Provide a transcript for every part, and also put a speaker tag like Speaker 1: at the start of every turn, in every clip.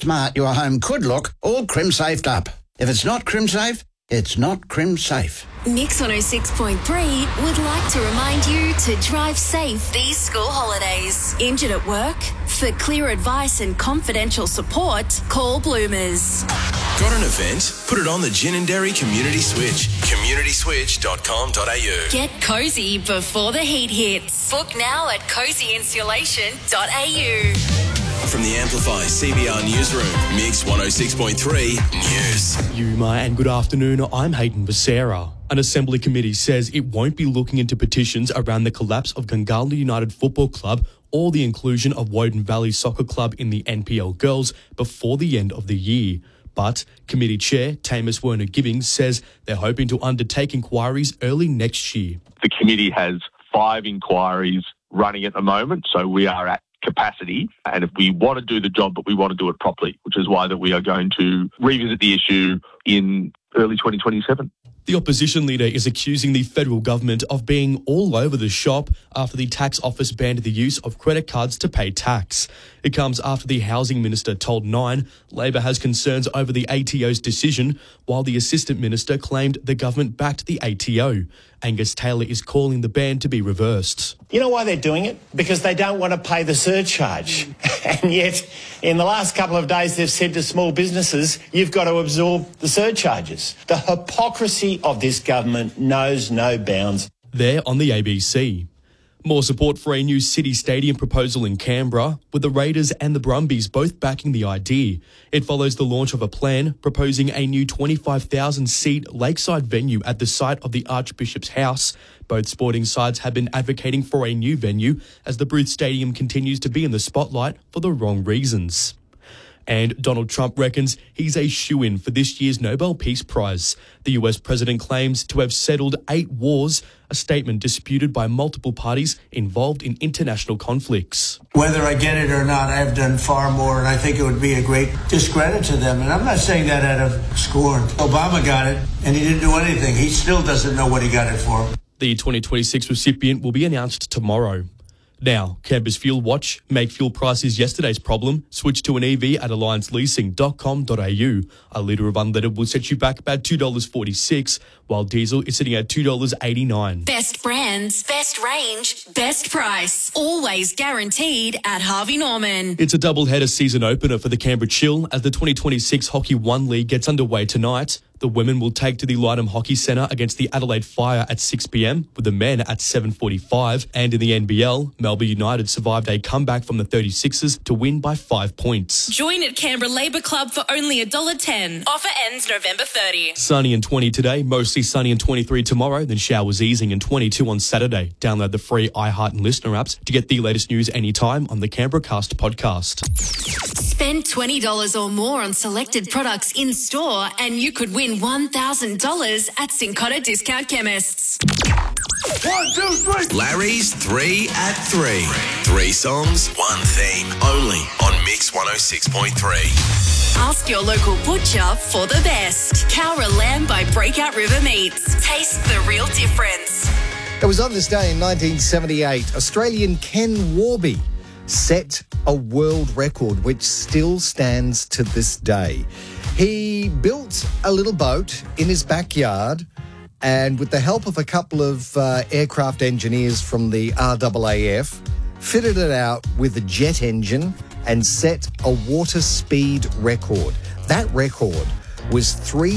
Speaker 1: smart your home could look, all crim-safed up. If it's not crim-safe, it's not crim-safe.
Speaker 2: Mix 106.3 would like to remind you to drive safe these school holidays. Injured at work? For clear advice and confidential support, call Bloomers.
Speaker 3: Got an event? Put it on the Gin and Dairy Community Switch. communityswitch.com.au.
Speaker 2: Get cosy before the heat hits. Book now at cozyinsulation.au.
Speaker 3: From the Amplify CBR Newsroom, Mix 106.3 News.
Speaker 4: Yuma, and good afternoon. I'm Hayden Becerra. An Assembly committee says it won't be looking into petitions around the collapse of Gungahlin United Football Club or the inclusion of Woden Valley Soccer Club in the NPL Girls before the end of the year. But committee chair Tamus Werner-Gibbings says they're hoping to undertake inquiries early next year.
Speaker 5: The committee has 5 inquiries running at the moment, so we are at capacity, and if we want to do the job, but we want to do it properly, which is why that we are going to revisit the issue in early 2027.
Speaker 4: The opposition leader is accusing the federal government of being all over the shop after the tax office banned the use of credit cards to pay tax. It comes after the housing minister told Nine Labor has concerns over the ATO's decision, while the assistant minister claimed the government backed the ATO. Angus Taylor is calling the ban to be reversed.
Speaker 6: You know why they're doing it? Because they don't want to pay the surcharge. And yet, in the last couple of days, they've said to small businesses, you've got to absorb the surcharges. The hypocrisy of this government knows no bounds.
Speaker 4: There on the ABC. More support for a new city stadium proposal in Canberra, with the Raiders and the Brumbies both backing the idea. It follows the launch of a plan proposing a new 25,000-seat lakeside venue at the site of the Archbishop's House. Both sporting sides have been advocating for a new venue as the Bruce Stadium continues to be in the spotlight for the wrong reasons. And Donald Trump reckons he's a shoo-in for this year's Nobel Peace Prize. The US president claims to have settled 8 wars, a statement disputed by multiple parties involved in international conflicts.
Speaker 7: Whether I get it or not, I've done far more, and I think it would be a great discredit to them. And I'm not saying that out of scorn. Obama got it, and he didn't do anything. He still doesn't know what he got it for.
Speaker 4: The 2026 recipient will be announced tomorrow. Now, Canberra's Fuel Watch. Make fuel prices yesterday's problem. Switch to an EV at allianceleasing.com.au. A litre of unleaded will set you back about $2.46, while diesel is sitting at $2.89.
Speaker 2: Best brands, best range, best price. Always guaranteed at Harvey Norman.
Speaker 4: It's a double-header season opener for the Canberra Chill as the 2026 Hockey 1 League gets underway tonight. The women will take to the Lyndon Hockey Centre against the Adelaide Fire at 6 p.m, with the men at 7:45. And in the NBL, Melbourne United survived a comeback from the 36ers to win by 5 points.
Speaker 2: Join at Canberra Labour Club for only $1.10. Offer ends November 30.
Speaker 4: Sunny and 20 today, mostly sunny and 23 tomorrow, then showers easing and 22 on Saturday. Download the free iHeart and Listener apps to get the latest news anytime on the Canberra Cast podcast.
Speaker 2: Spend $20 or more on selected products in store and you could win $1,000 at Cincotta Discount Chemists.
Speaker 3: 1, 2, 3. Larry's 3 at 3. 3 songs, 1 theme. Only on Mix 106.3.
Speaker 2: Ask your local butcher for the best. Cowra lamb by Breakout River Meats. Taste the real difference.
Speaker 8: It was on this day in 1978, Australian Ken Warby set a world record which still stands to this day. He built a little boat in his backyard and with the help of a couple of aircraft engineers from the RAAF, fitted it out with a jet engine and set a water speed record. That record was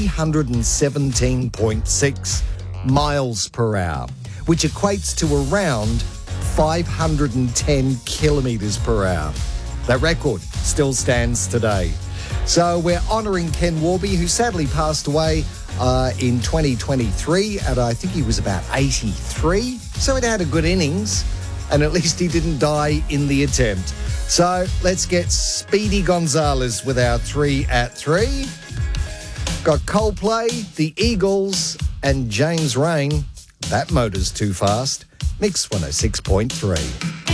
Speaker 8: 317.6 miles per hour, which equates to around 510 kilometres per hour. That record still stands today. So we're honouring Ken Warby, who sadly passed away in 2023, and I think he was about 83. So it had a good innings, and at least he didn't die in the attempt. So let's get Speedy Gonzalez with our 3 at 3. Got Coldplay, the Eagles, and James Rain. That motor's too fast. Mix 106.3.